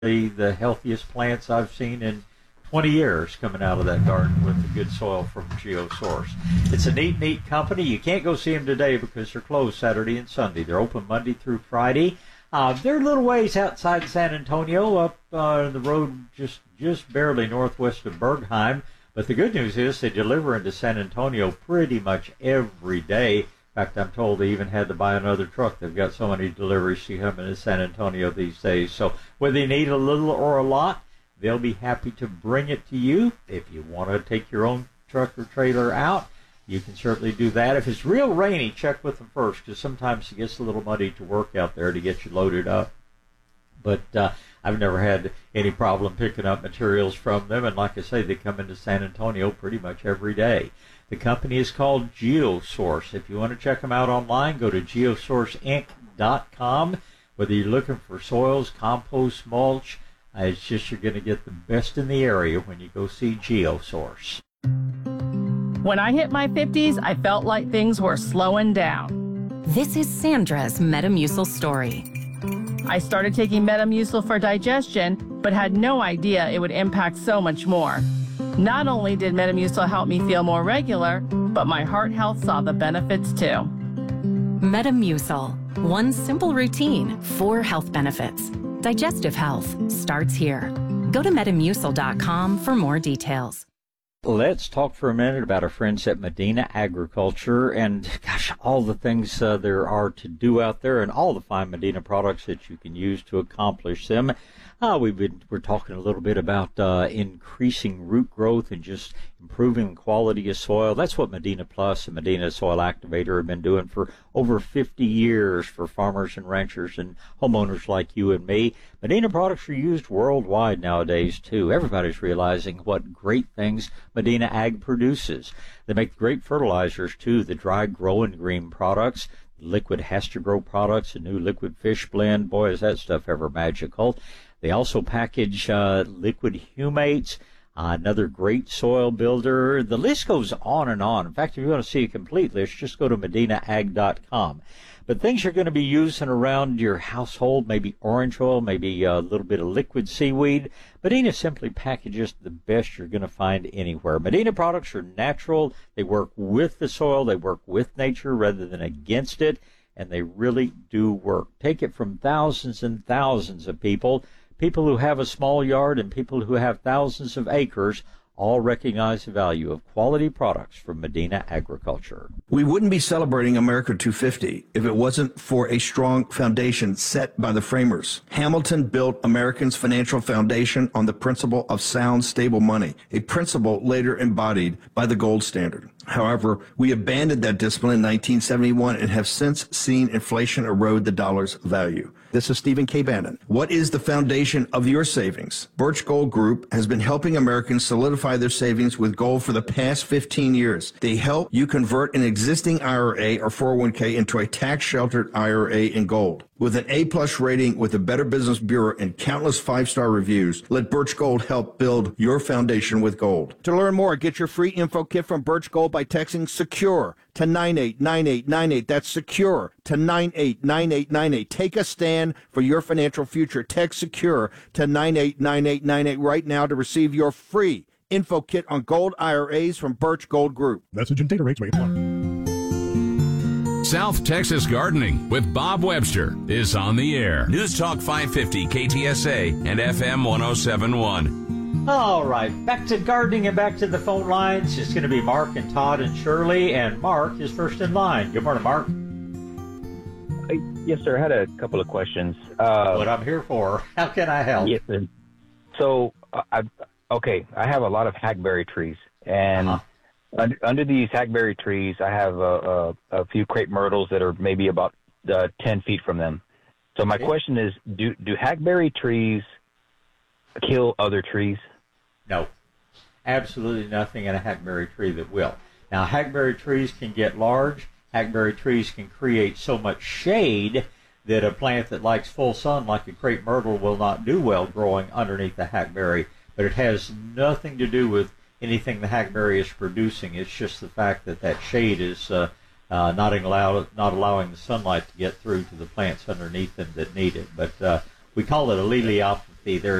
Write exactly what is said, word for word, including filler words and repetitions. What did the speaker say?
the, the healthiest plants I've seen in twenty years coming out of that garden with the good soil from GeoSource. It's a neat, neat company. You can't go see them today because they're closed Saturday and Sunday. They're open Monday through Friday. Uh, they're a little ways outside San Antonio, up uh, the road just, just barely northwest of Bergheim. But the good news is they deliver into San Antonio pretty much every day. In fact, I'm told they even had to buy another truck. They've got so many deliveries to come into San Antonio these days. So whether you need a little or a lot, they'll be happy to bring it to you. If you want to take your own truck or trailer out, you can certainly do that. If it's real rainy, check with them first, because sometimes it gets a little muddy to work out there to get you loaded up. But uh, I've never had any problem picking up materials from them, and like I say, they come into San Antonio pretty much every day. The company is called GeoSource. If you want to check them out online, go to geosource inc dot com. Whether you're looking for soils, compost, mulch, uh, it's just you're going to get the best in the area when you go see GeoSource. When I hit my fifties, I felt like things were slowing down. This is Sandra's Metamucil story. I started taking Metamucil for digestion, but had no idea it would impact so much more. Not only did Metamucil help me feel more regular, but my heart health saw the benefits too. Metamucil. One simple routine, four health benefits. Digestive health starts here. Go to metamucil dot com for more details. Let's talk for a minute about our friends at Medina Agriculture and, gosh, all the things uh, there are to do out there and all the fine Medina products that you can use to accomplish them. Uh, we've been, we're talking a little bit about uh, increasing root growth and just improving the quality of soil. That's what Medina Plus and Medina Soil Activator have been doing for over fifty years for farmers and ranchers and homeowners like you and me. Medina products are used worldwide nowadays, too. Everybody's realizing what great things Medina Ag produces. They make great fertilizers, too, the dry grow and green products. Liquid Has-to-Grow products, a new liquid fish blend. Boy, is that stuff ever magical. They also package uh, liquid humates, uh, another great soil builder. The list goes on and on. In fact, if you want to see a complete list, just go to medina ag dot com. But things you're going to be using around your household, maybe orange oil, maybe a little bit of liquid seaweed. Medina simply packages the best you're going to find anywhere. Medina products are natural. They work with the soil. They work with nature rather than against it, and they really do work. Take it from thousands and thousands of people. People who have a small yard and people who have thousands of acres all recognize the value of quality products from Medina Agriculture. We wouldn't be celebrating America two fifty if it wasn't for a strong foundation set by the framers. Hamilton built Americans' financial foundation on the principle of sound, stable money, a principle later embodied by the gold standard. However, we abandoned that discipline in nineteen seventy-one and have since seen inflation erode the dollar's value. This is Stephen K. Bannon. What is the foundation of your savings? Birch Gold Group has been helping Americans solidify their savings with gold for the past fifteen years. They help you convert an existing I R A or four oh one k into a tax-sheltered I R A in gold. With an A-plus rating with the Better Business Bureau and countless five-star reviews, let Birch Gold help build your foundation with gold. To learn more, get your free info kit from Birch Gold by texting SECURE to nine eight nine eight nine eight. That's SECURE to nine eight nine eight nine eight. Take a stand for your financial future. Text SECURE to nine eight nine eight nine eight right now to receive your free info kit on gold I R As from Birch Gold Group. Message and data rates may apply. South Texas Gardening with Bob Webster is on the air. News Talk five fifty K T S A and F M one oh seven point one. All right, back to gardening and back to the phone lines. It's going to be Mark and Todd and Shirley, and Mark is first in line. Good morning, Mark. Uh, yes, sir. I had a couple of questions. Uh, what I'm here for. How can I help? Yes, sir. So, uh, I, okay, I have a lot of hackberry trees, and uh-huh. under, under these hackberry trees, I have a, a, a few crepe myrtles that are maybe about uh, ten feet from them. So my okay. question is, do, do hackberry trees kill other trees? No, absolutely nothing in a hackberry tree that will. Now, hackberry trees can get large. Hackberry trees can create so much shade that a plant that likes full sun, like a crepe myrtle, will not do well growing underneath the hackberry. But it has nothing to do with anything the hackberry is producing. It's just the fact that that shade is uh, uh, not, allow, not allowing the sunlight to get through to the plants underneath them that need it. But uh, we call it a liliopathy the there